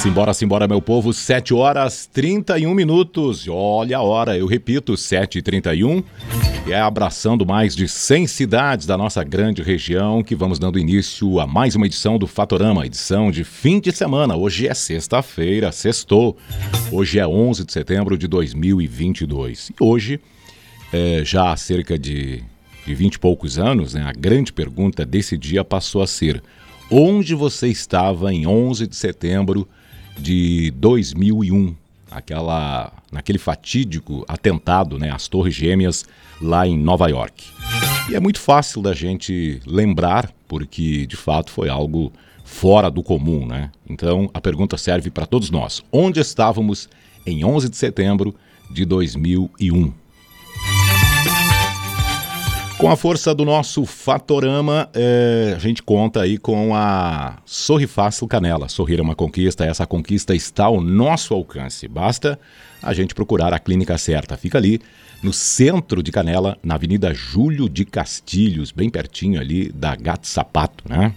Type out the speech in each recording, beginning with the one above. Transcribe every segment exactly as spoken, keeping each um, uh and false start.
Simbora, simbora, meu povo, sete horas e trinta e um minutos. Olha a hora, eu repito, sete e trinta e um. E é abraçando mais de cem cidades da nossa grande região que vamos dando início a mais uma edição do Fatorama, edição de fim de semana. Hoje é sexta-feira, sextou. Hoje é onze de setembro de dois mil e vinte e dois. E hoje, é, já há cerca de, de vinte e poucos anos, né, a grande pergunta desse dia passou a ser: onde você estava em onze de setembro de dois mil e um, aquela, naquele fatídico atentado, né, às Torres Gêmeas lá em Nova York? E é muito fácil da gente lembrar, porque de fato foi algo fora do comum, né? Então a pergunta serve para todos nós: onde estávamos em onze de setembro de dois mil e um? Com a força do nosso Fatorama, é, a gente conta aí com a Sorri Fácil Canela. Sorrir é uma conquista, essa conquista está ao nosso alcance. Basta a gente procurar a clínica certa. Fica ali no centro de Canela, na Avenida Júlio de Castilhos, bem pertinho ali da Gato Sapato, né?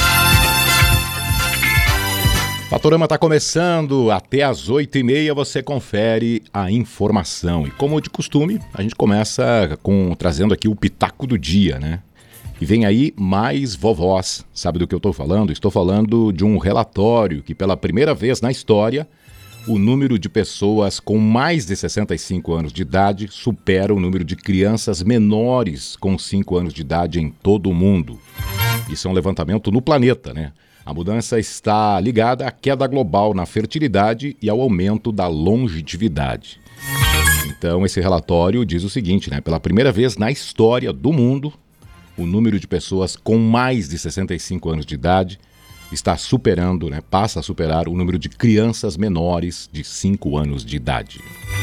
Fatorama está começando, até às oito e meia você confere a informação. E como de costume, a gente começa com, trazendo aqui o Pitaco do Dia, né? E vem aí mais vovós. Sabe do que eu estou falando? Estou falando de um relatório que pela primeira vez na história, o número de pessoas com mais de sessenta e cinco anos de idade supera o número de crianças menores com cinco anos de idade em todo o mundo. Isso é um levantamento no planeta, né? A mudança está ligada à queda global na fertilidade e ao aumento da longevidade. Então, esse relatório diz o seguinte, né? Pela primeira vez na história do mundo, o número de pessoas com mais de sessenta e cinco anos de idade está superando, né? Passa a superar o número de crianças menores de cinco anos de idade.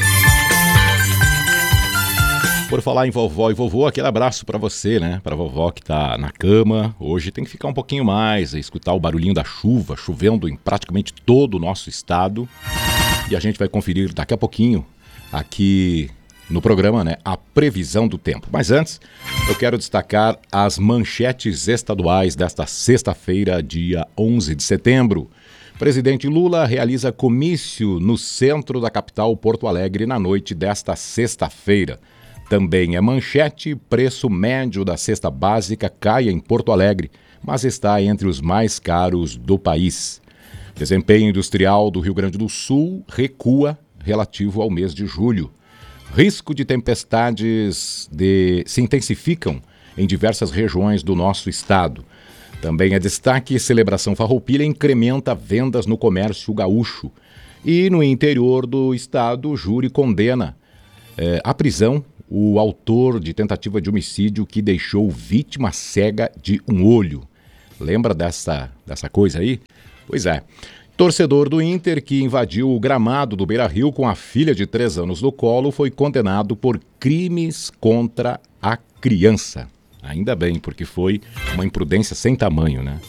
Por falar em vovó e vovô, aquele abraço para você, né? Para vovó que tá na cama. Hoje tem que ficar um pouquinho mais, escutar o barulhinho da chuva, chovendo em praticamente todo o nosso estado. E a gente vai conferir daqui a pouquinho aqui no programa, né, a previsão do tempo. Mas antes, eu quero destacar as manchetes estaduais desta sexta-feira, dia onze de setembro. Presidente Lula realiza comício no centro da capital, Porto Alegre, na noite desta sexta-feira. Também é manchete: preço médio da cesta básica cai em Porto Alegre, mas está entre os mais caros do país. Desempenho industrial do Rio Grande do Sul recua relativo ao mês de julho. Risco de tempestades de... se intensificam em diversas regiões do nosso estado. Também é destaque: celebração farroupilha incrementa vendas no comércio gaúcho. E no interior do estado, o júri condena é, a prisão o autor de tentativa de homicídio que deixou vítima cega de um olho. Lembra dessa, dessa coisa aí? Pois é. Torcedor do Inter que invadiu o gramado do Beira-Rio com a filha de três anos no colo foi condenado por crimes contra a criança. Ainda bem, porque foi uma imprudência sem tamanho, né?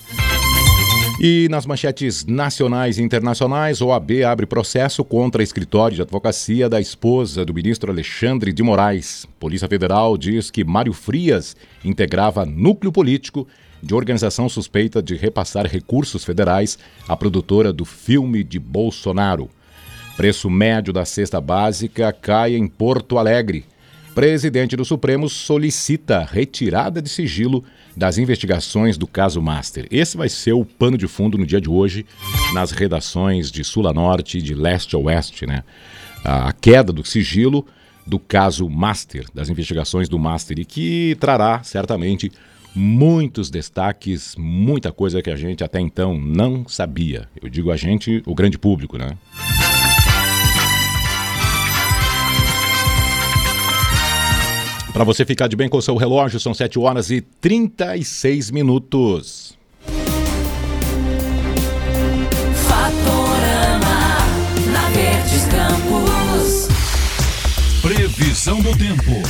E nas manchetes nacionais e internacionais, o O A B abre processo contra escritório de advocacia da esposa do ministro Alexandre de Moraes. Polícia Federal diz que Mário Frias integrava núcleo político de organização suspeita de repassar recursos federais à produtora do filme de Bolsonaro. Preço médio da cesta básica cai em Porto Alegre. Presidente do Supremo solicita retirada de sigilo das investigações do caso Master. Esse vai ser o pano de fundo no dia de hoje nas redações de sul a norte e de leste a oeste, né? A queda do sigilo do caso Master, das investigações do Master, e que trará certamente muitos destaques, muita coisa que a gente até então não sabia. Eu digo a gente, o grande público, né? Para você ficar de bem com o seu relógio, são sete horas e trinta e seis minutos. Fatorama, na Verdes Campos. Previsão do tempo.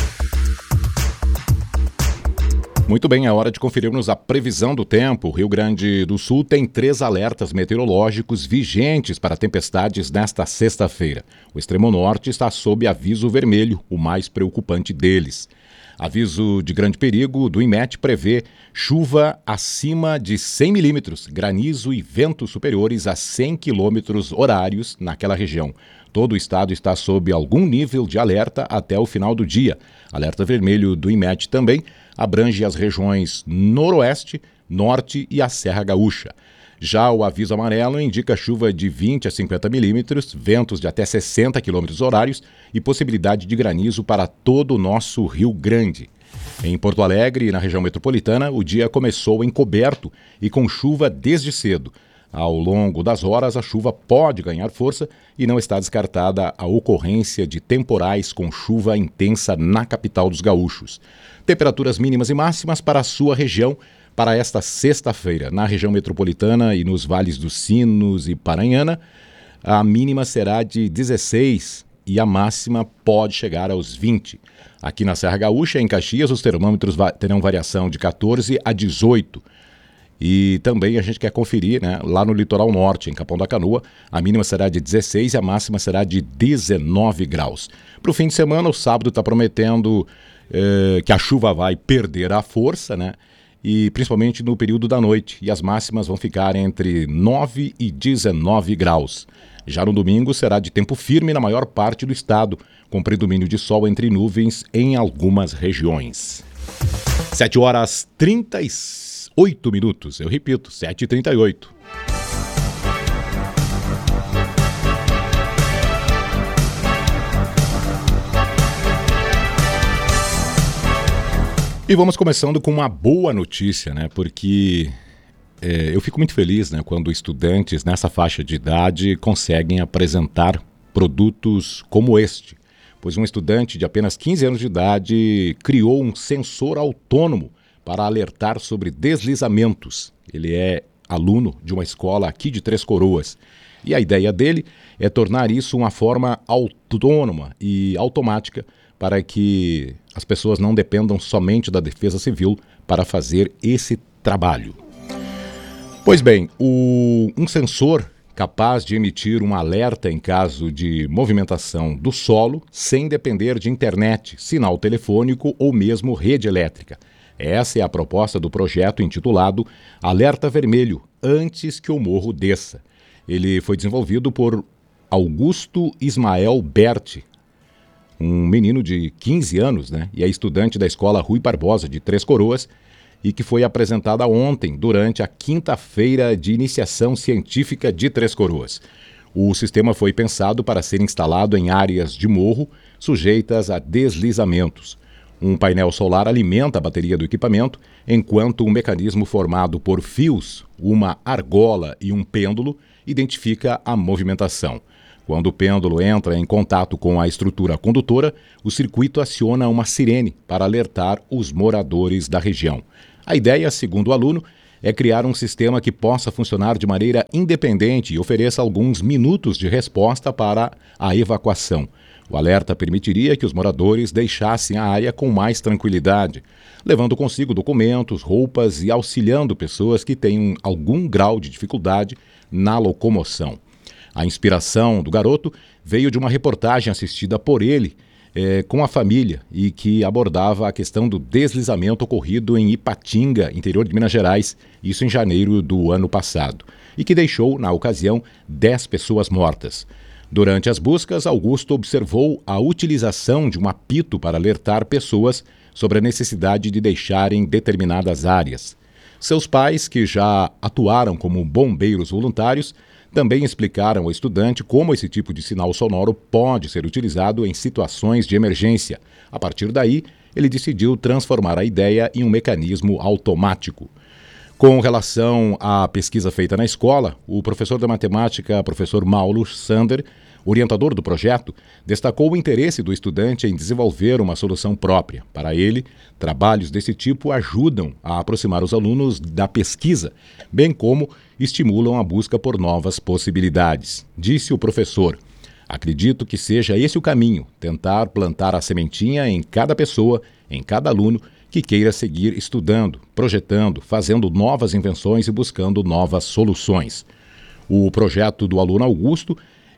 Muito bem, é hora de conferirmos a previsão do tempo. O Rio Grande do Sul tem três alertas meteorológicos vigentes para tempestades nesta sexta-feira. O extremo norte está sob aviso vermelho, o mais preocupante deles. Aviso de grande perigo do INMET prevê chuva acima de cem milímetros, granizo e ventos superiores a cem quilômetros horários naquela região. Todo o estado está sob algum nível de alerta até o final do dia. Alerta vermelho do INMET também abrange as regiões noroeste, norte e a Serra Gaúcha. Já o aviso amarelo indica chuva de vinte a cinquenta milímetros, ventos de até sessenta quilômetros horários e possibilidade de granizo para todo o nosso Rio Grande. Em Porto Alegre e na região metropolitana, o dia começou encoberto e com chuva desde cedo. Ao longo das horas, a chuva pode ganhar força e não está descartada a ocorrência de temporais com chuva intensa na capital dos gaúchos. Temperaturas mínimas e máximas para a sua região para esta sexta-feira. Na região metropolitana e nos vales dos Sinos e Paranhana, a mínima será de dezesseis e a máxima pode chegar aos vinte. Aqui na Serra Gaúcha, em Caxias, os termômetros va- terão variação de quatorze a dezoito. E também a gente quer conferir, né, lá no litoral norte, em Capão da Canoa, a mínima será de dezesseis e a máxima será de dezenove graus. Para o fim de semana, o sábado está prometendo eh, que a chuva vai perder a força, né? E principalmente no período da noite, e as máximas vão ficar entre nove e dezenove graus. Já no domingo será de tempo firme na maior parte do estado, com predomínio de sol entre nuvens em algumas regiões. sete horas e trinta e oito minutos, eu repito, sete e trinta e oito. E vamos começando com uma boa notícia, né? Porque é, eu fico muito feliz, né, quando estudantes nessa faixa de idade conseguem apresentar produtos como este. Pois um estudante de apenas quinze anos de idade criou um sensor autônomo para alertar sobre deslizamentos. Ele é aluno de uma escola aqui de Três Coroas. E a ideia dele é tornar isso uma forma autônoma e automática para que as pessoas não dependam somente da Defesa Civil para fazer esse trabalho. Pois bem, o, um sensor capaz de emitir um alerta em caso de movimentação do solo sem depender de internet, sinal telefônico ou mesmo rede elétrica. Essa é a proposta do projeto intitulado Alerta Vermelho, antes que o morro desça. Ele foi desenvolvido por Augusto Ismael Berti, um menino de quinze anos, né, e é estudante da escola Rui Barbosa, de Três Coroas, e que foi apresentada ontem, durante a quinta-feira de iniciação científica de Três Coroas. O sistema foi pensado para ser instalado em áreas de morro sujeitas a deslizamentos. Um painel solar alimenta a bateria do equipamento, enquanto um mecanismo formado por fios, uma argola e um pêndulo identifica a movimentação. Quando o pêndulo entra em contato com a estrutura condutora, o circuito aciona uma sirene para alertar os moradores da região. A ideia, segundo o aluno, é criar um sistema que possa funcionar de maneira independente e ofereça alguns minutos de resposta para a evacuação. O alerta permitiria que os moradores deixassem a área com mais tranquilidade, levando consigo documentos, roupas e auxiliando pessoas que tenham algum grau de dificuldade na locomoção. A inspiração do garoto veio de uma reportagem assistida por ele eh, com a família e que abordava a questão do deslizamento ocorrido em Ipatinga, interior de Minas Gerais, isso em janeiro do ano passado, e que deixou, na ocasião, dez pessoas mortas. Durante as buscas, Augusto observou a utilização de um apito para alertar pessoas sobre a necessidade de deixarem determinadas áreas. Seus pais, que já atuaram como bombeiros voluntários, também explicaram ao estudante como esse tipo de sinal sonoro pode ser utilizado em situações de emergência. A partir daí, ele decidiu transformar a ideia em um mecanismo automático. Com relação à pesquisa feita na escola, o professor de matemática, professor Maulo Sander, orientador do projeto, destacou o interesse do estudante em desenvolver uma solução própria. Para ele, trabalhos desse tipo ajudam a aproximar os alunos da pesquisa, bem como estimulam a busca por novas possibilidades. Disse o professor: acredito que seja esse o caminho, tentar plantar a sementinha em cada pessoa, em cada aluno, que queira seguir estudando, projetando, fazendo novas invenções e buscando novas soluções. O projeto do aluno Augusto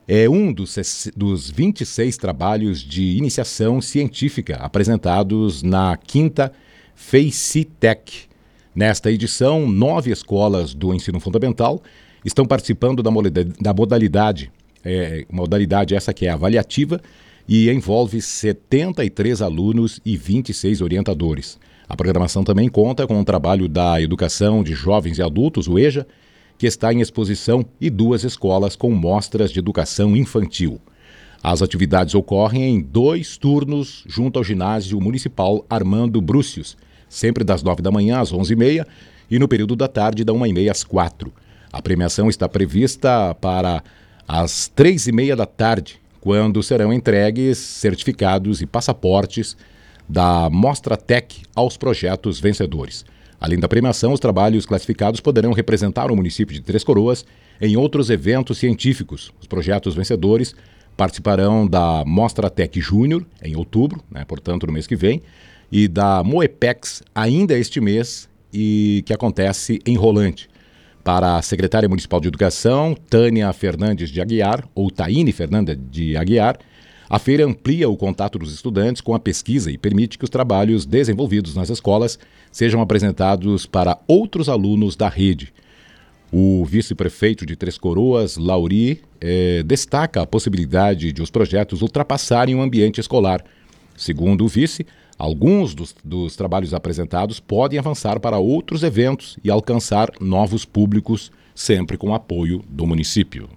é um dos, dos vinte e seis trabalhos de iniciação científica apresentados na quinta FACETEC. Nesta edição, nove escolas do ensino fundamental estão participando da modalidade, da modalidade, é, modalidade essa que é avaliativa, e envolve setenta e três alunos e vinte e seis orientadores. A programação também conta com um trabalho da Educação de Jovens e Adultos, o EJA, que está em exposição, e duas escolas com mostras de educação infantil. As atividades ocorrem em dois turnos junto ao ginásio municipal Armando Brúcios, sempre das nove da manhã às onze e meia e no período da tarde da uma e meia às quatro. A premiação está prevista para as três e meia da tarde, quando serão entregues certificados e passaportes da Mostra Tec aos projetos vencedores. Além da premiação, os trabalhos classificados poderão representar o município de Três Coroas em outros eventos científicos. Os projetos vencedores participarão da Mostra Tec Júnior, em outubro, né, portanto no mês que vem, e da Moepex ainda este mês, e que acontece em Rolante. Para a secretária municipal de Educação, Tânia Fernandes de Aguiar, ou Taine Fernandes de Aguiar, a feira amplia o contato dos estudantes com a pesquisa e permite que os trabalhos desenvolvidos nas escolas sejam apresentados para outros alunos da rede. O vice-prefeito de Três Coroas, Lauri, eh, destaca a possibilidade de os projetos ultrapassarem o ambiente escolar. Segundo o vice, alguns dos, dos trabalhos apresentados podem avançar para outros eventos e alcançar novos públicos, sempre com apoio do município.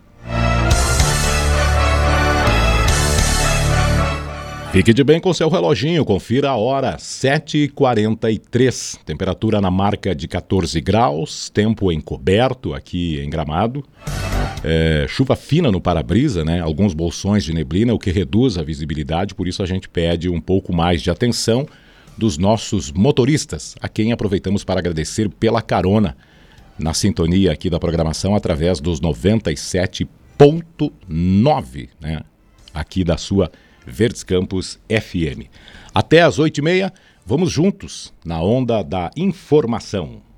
Fique de bem com seu reloginho, confira a hora, sete e quarenta e três, temperatura na marca de catorze graus, tempo encoberto aqui em Gramado, é, chuva fina no para-brisa, né? Alguns bolsões de neblina, o que reduz a visibilidade, por isso a gente pede um pouco mais de atenção dos nossos motoristas, a quem aproveitamos para agradecer pela carona na sintonia aqui da programação através dos noventa e sete ponto nove, né? Aqui da sua Verdes Campos F M. Até às oito e meia, vamos juntos na onda da informação.